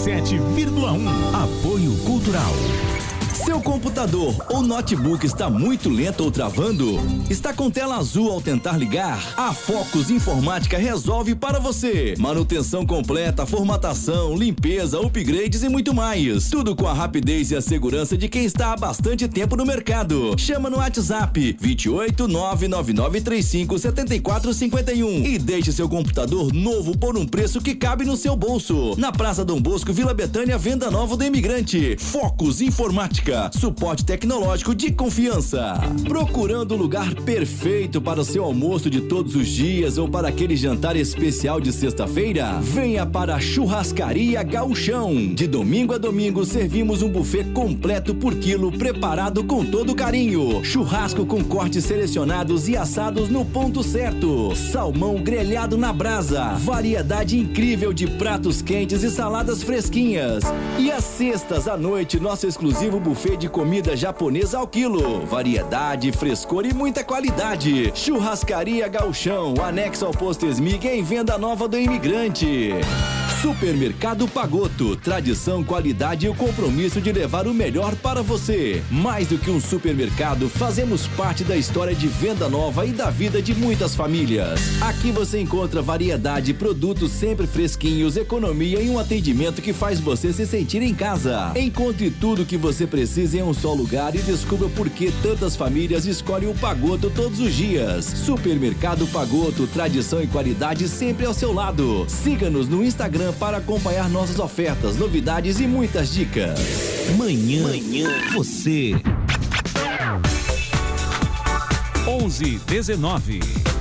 97,1. Apoio Cultural. Seu computador ou notebook está muito lento ou travando? Está com tela azul ao tentar ligar? A Focus Informática resolve para você. Manutenção completa, formatação, limpeza, upgrades e muito mais. Tudo com a rapidez e a segurança de quem está há bastante tempo no mercado. Chama no WhatsApp 28 99935 7451 e deixe seu computador novo por um preço que cabe no seu bolso. Na Praça Dom Bosco, Vila Betânia, Venda Nova do Imigrante. Focus Informática. Suporte tecnológico de confiança. Procurando o lugar perfeito para o seu almoço de todos os dias ou para aquele jantar especial de sexta-feira? Venha para a Churrascaria Gauchão. De domingo a domingo servimos um buffet completo por quilo, preparado com todo carinho. Churrasco com cortes selecionados e assados no ponto certo. Salmão grelhado na brasa. Variedade incrível de pratos quentes e saladas fresquinhas. E às sextas à noite, nosso exclusivo buffet de comida japonesa ao quilo. Variedade, frescor e muita qualidade. Churrascaria Gauchão, anexo ao Posto Esmig, em Venda Nova do Imigrante. Supermercado Pagoto, tradição, qualidade e o compromisso de levar o melhor para você. Mais do que um supermercado, fazemos parte da história de Venda Nova e da vida de muitas famílias. Aqui você encontra variedade, produtos sempre fresquinhos, economia e um atendimento que faz você se sentir em casa. Encontre tudo o que você precisa em um só lugar e descubra por que tantas famílias escolhem o Pagoto todos os dias. Supermercado Pagoto, tradição e qualidade sempre ao seu lado. Siga-nos no Instagram para acompanhar nossas ofertas, novidades e muitas dicas. Manhã você. 11:19.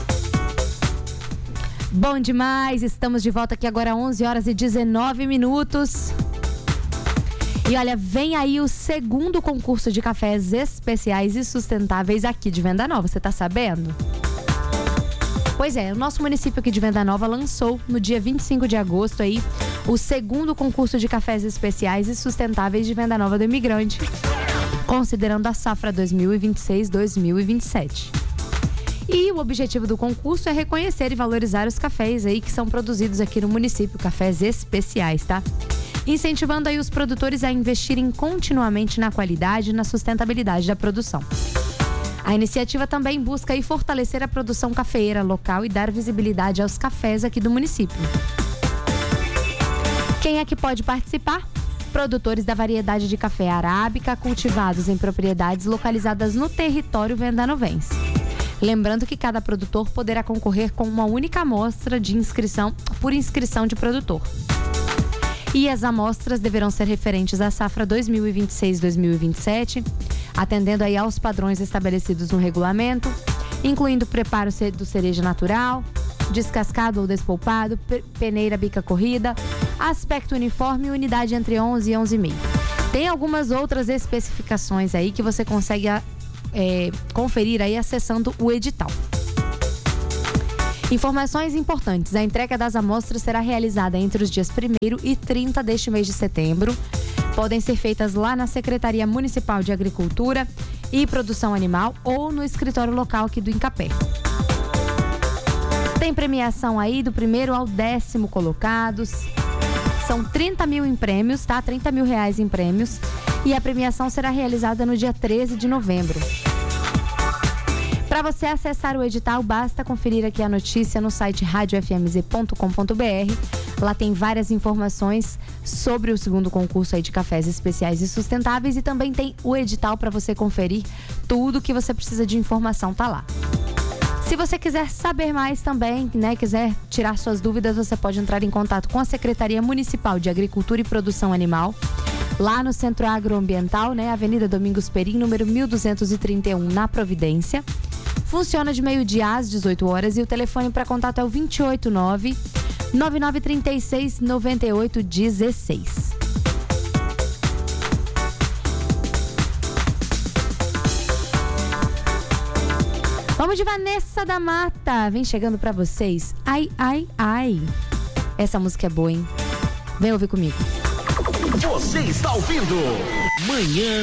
Bom demais, estamos de volta aqui agora 11h19. E olha, vem aí o segundo concurso de cafés especiais e sustentáveis aqui de Venda Nova, você tá sabendo? Pois é, o nosso município aqui de Venda Nova lançou no dia 25 de agosto aí o segundo concurso de cafés especiais e sustentáveis de Venda Nova do Imigrante, considerando a safra 2026-2027. E o objetivo do concurso é reconhecer e valorizar os cafés aí que são produzidos aqui no município, cafés especiais, tá? Incentivando aí os produtores a investirem continuamente na qualidade e na sustentabilidade da produção. A iniciativa também busca aí fortalecer a produção cafeeira local e dar visibilidade aos cafés aqui do município. Quem é que pode participar? Produtores da variedade de café arábica cultivados em propriedades localizadas no território vendanovense. Lembrando que cada produtor poderá concorrer com uma única amostra de inscrição por inscrição de produtor. E as amostras deverão ser referentes à safra 2026-2027, atendendo aí aos padrões estabelecidos no regulamento, incluindo preparo do cereja natural, descascado ou despolpado, peneira bica corrida, aspecto uniforme e unidade entre 11 e 11,5. Tem algumas outras especificações aí que você consegue conferir aí acessando o edital. Informações importantes: a entrega das amostras será realizada entre os dias 1º e 30 deste mês de setembro. Podem ser feitas lá na Secretaria Municipal de Agricultura e Produção Animal ou no escritório local aqui do Incapé. Tem premiação aí do 1º ao 10º colocados. São 30 mil em prêmios, tá? 30 mil reais em prêmios. E a premiação será realizada no dia 13 de novembro. Para você acessar o edital, basta conferir aqui a notícia no site radiofmz.com.br. Lá tem várias informações sobre o segundo concurso aí de cafés especiais e sustentáveis e também tem o edital para você conferir tudo que você precisa de informação, tá lá. Se você quiser saber mais também, né, quiser tirar suas dúvidas, você pode entrar em contato com a Secretaria Municipal de Agricultura e Produção Animal, lá no Centro Agroambiental, né, Avenida Domingos Perim, número 1231, na Providência. Funciona de meio-dia às 18 horas e o telefone para contato é o 289-9936-9816. Vamos de Vanessa da Mata. Vem chegando para vocês. Ai, ai, ai. Essa música é boa, hein? Vem ouvir comigo. Você está ouvindo Manhã